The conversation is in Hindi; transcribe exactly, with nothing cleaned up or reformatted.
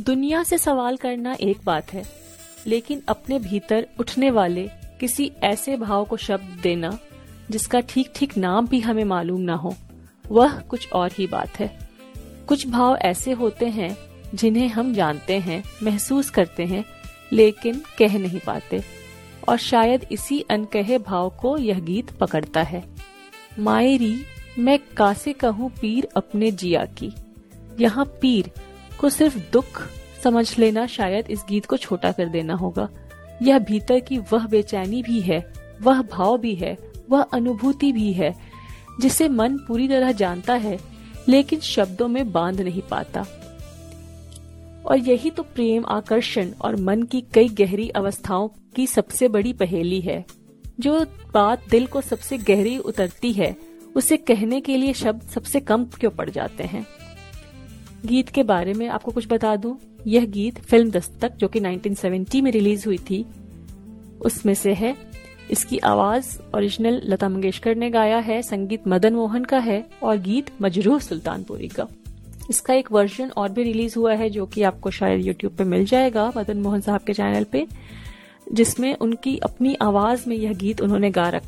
दुनिया से सवाल करना एक बात है, लेकिन अपने भीतर उठने वाले किसी ऐसे भाव को शब्द देना जिसका ठीक ठीक नाम भी हमें मालूम ना हो, वह कुछ और ही बात है। कुछ भाव ऐसे होते हैं जिन्हें हम जानते हैं, महसूस करते हैं, लेकिन कह नहीं पाते, और शायद इसी अनकहे भाव को यह गीत पकड़ता है। मायरी मैं कासे कहूँ पीर अपने जिया की। यहाँ पीर को सिर्फ दुख समझ लेना शायद इस गीत को छोटा कर देना होगा। यह भीतर की वह बेचैनी भी है, वह भाव भी है, वह अनुभूति भी है जिसे मन पूरी तरह जानता है लेकिन शब्दों में बांध नहीं पाता। और यही तो प्रेम, आकर्षण और मन की कई गहरी अवस्थाओं की सबसे बड़ी पहेली है। जो बात दिल को सबसे गहरी उतरती है उसे कहने के लिए शब्द सबसे कम क्यों पड़ जाते हैं। गीत के बारे में आपको कुछ बता दूं, यह गीत फिल्म दस्तक जो कि उन्नीस सौ सत्तर में रिलीज हुई थी उसमें से है। इसकी आवाज ओरिजिनल लता मंगेशकर ने गाया है, संगीत मदन मोहन का है और गीत मजरूह सुल्तानपुरी का। इसका एक वर्जन और भी रिलीज हुआ है जो कि आपको शायद यूट्यूब पे मिल जाएगा, मदन मोहन साहब के चैनल पे, जिसमें उनकी अपनी आवाज में यह गीत उन्होंने गा रखा